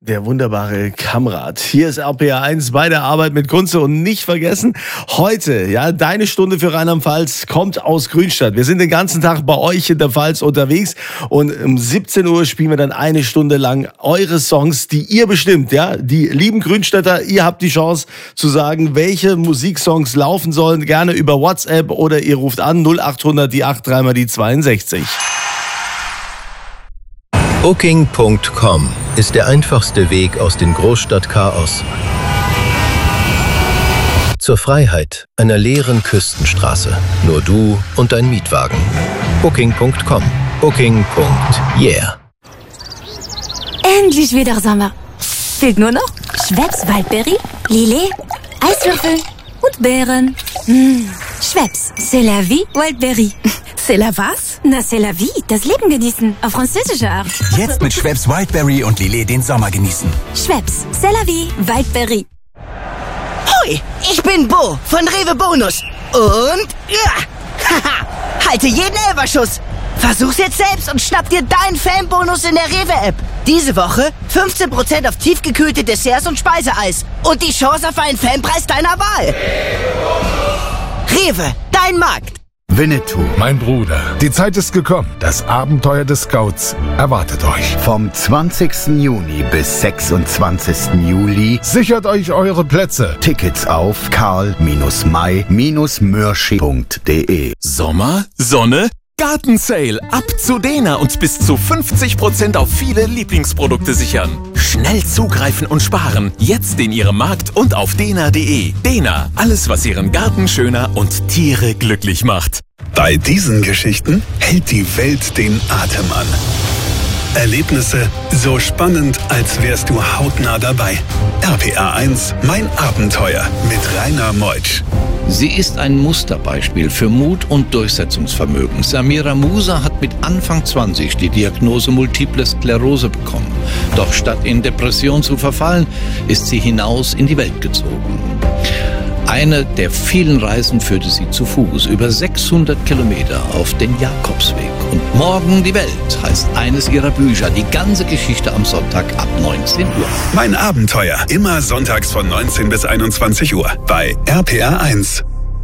Der wunderbare Kamrat. Hier ist RPA 1 bei der Arbeit mit Kunze und nicht vergessen, heute, ja, deine Stunde für Rheinland-Pfalz kommt aus Grünstadt. Wir sind den ganzen Tag bei euch in der Pfalz unterwegs und um 17 Uhr spielen wir dann eine Stunde lang eure Songs, die ihr bestimmt, ja. Die lieben Grünstädter, ihr habt die Chance zu sagen, welche Musiksongs laufen sollen, gerne über WhatsApp oder ihr ruft an 0800 die 83 mal die 62. Booking.com ist der einfachste Weg aus dem Großstadtchaos zur Freiheit einer leeren Küstenstraße. Nur du und dein Mietwagen. Booking.com. Booking.yeah. Endlich wieder Sommer. Fehlt nur noch Schweppes Waldbeere, Lillet, Eiswürfel und Beeren. Schweppes, c'est la vie, Wildberry. C'est la was? Na, c'est la vie, das Leben genießen, auf französische Art. Jetzt mit Schweppes Wildberry und Lillet den Sommer genießen. Schweppes, c'est la vie, Wildberry. Hoi, ich bin Bo von Rewe Bonus. Und, haha, halte jeden Elferschuss. Versuch's jetzt selbst und schnapp dir deinen Fanbonus in der Rewe-App. Diese Woche 15% auf tiefgekühlte Desserts und Speiseeis. Und die Chance auf einen Fanpreis deiner Wahl. Rewe, dein Markt. Winnetou, mein Bruder. Die Zeit ist gekommen. Das Abenteuer des Scouts erwartet euch. Vom 20. Juni bis 26. Juli Sichert euch eure Plätze. Tickets auf karl-may-mürsching.de. Sommer, Sonne, Gartensale. Ab zu Dena und bis zu 50% auf viele Lieblingsprodukte sichern. Schnell zugreifen und sparen. Jetzt in Ihrem Markt und auf dena.de. Dena, alles was Ihren Garten schöner und Tiere glücklich macht. Bei diesen Geschichten hält die Welt den Atem an. Erlebnisse so spannend, als wärst du hautnah dabei. RPA 1, mein Abenteuer mit Rainer Meutsch. Sie ist ein Musterbeispiel für Mut und Durchsetzungsvermögen. Samira Musa hat mit Anfang 20 die Diagnose Multiple Sklerose bekommen. Doch statt in Depression zu verfallen, ist sie hinaus in die Welt gezogen. Eine der vielen Reisen führte sie zu Fuß, über 600 Kilometer auf den Jakobsweg. Und Morgen die Welt heißt eines ihrer Bücher, die ganze Geschichte am Sonntag ab 19 Uhr. Mein Abenteuer, immer sonntags von 19 bis 21 Uhr bei RPA 1.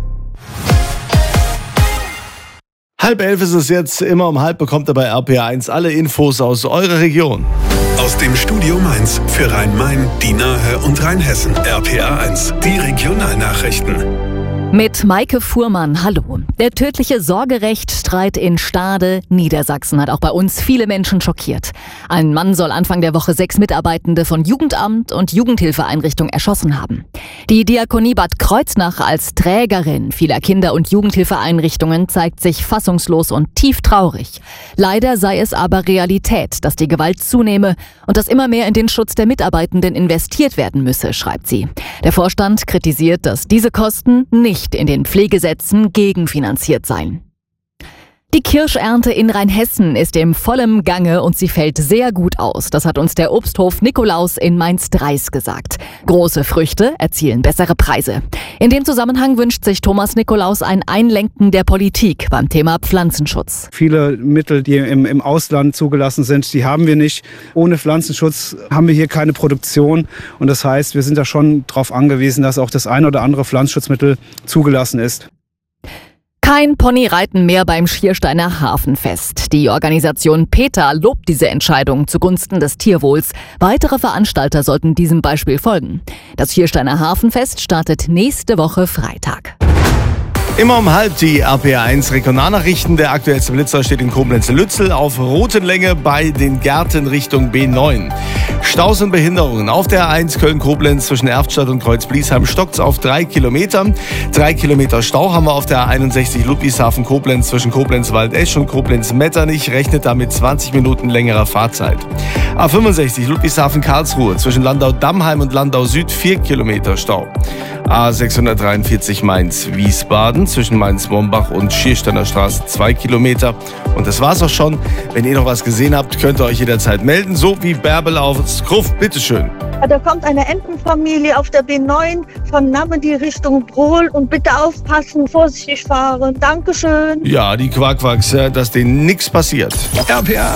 10:30 ist es jetzt, immer um 10:30 bekommt ihr bei RPA 1 alle Infos aus eurer Region. Aus dem Studio Mainz für Rhein-Main, die Nahe und Rheinhessen. RPA 1, die Regionalnachrichten. Mit Maike Fuhrmann, hallo. Der tödliche Sorgerechtsstreit in Stade, Niedersachsen, hat auch bei uns viele Menschen schockiert. Ein Mann soll Anfang der Woche 6 Mitarbeitende von Jugendamt und Jugendhilfeeinrichtung erschossen haben. Die Diakonie Bad Kreuznach als Trägerin vieler Kinder- und Jugendhilfeeinrichtungen zeigt sich fassungslos und tief traurig. Leider sei es aber Realität, dass die Gewalt zunehme und dass immer mehr in den Schutz der Mitarbeitenden investiert werden müsse, schreibt sie. Der Vorstand kritisiert, dass diese Kosten nicht in den Pflegesätzen gegenfinanziert seien. Die Kirschernte in Rheinhessen ist im vollen Gange und sie fällt sehr gut aus. Das hat uns der Obsthof Nikolaus in Mainz-Dreis gesagt. Große Früchte erzielen bessere Preise. In dem Zusammenhang wünscht sich Thomas Nikolaus ein Einlenken der Politik beim Thema Pflanzenschutz. Viele Mittel, die im Ausland zugelassen sind, die haben wir nicht. Ohne Pflanzenschutz haben wir hier keine Produktion. Und das heißt, wir sind da schon darauf angewiesen, dass auch das ein oder andere Pflanzenschutzmittel zugelassen ist. Kein Ponyreiten mehr beim Schiersteiner Hafenfest. Die Organisation PETA lobt diese Entscheidung zugunsten des Tierwohls. Weitere Veranstalter sollten diesem Beispiel folgen. Das Schiersteiner Hafenfest startet nächste Woche Freitag. Immer um 10:30 die RPA 1 Regionalnachrichten. Der aktuellste Blitzer steht in Koblenz-Lützel auf Routenlänge bei den Gärten Richtung B9. Staus und Behinderungen auf der A1 Köln-Koblenz zwischen Erftstadt und Kreuz-Bliesheim stockt's auf 3 Kilometer. 3 Kilometer Stau haben wir auf der A61 Ludwigshafen-Koblenz zwischen Koblenz-Waldesch und Koblenz-Metternich. Rechnet damit 20 Minuten längerer Fahrzeit. A65 Ludwigshafen-Karlsruhe zwischen Landau-Dammheim und Landau-Süd 4 Kilometer Stau. A643 Mainz-Wiesbaden zwischen Mainz-Mombach und Schiersteiner Straße 2 Kilometer. Und das war's auch schon. Wenn ihr noch was gesehen habt, könnt ihr euch jederzeit melden. So wie Bärbel aus Gruft. Bitteschön. Da kommt eine Entenfamilie auf der B9 von Nammedi Richtung Brohl und bitte aufpassen, vorsichtig fahren. Dankeschön. Ja, die Quackwachs, dass denen nichts passiert. RPA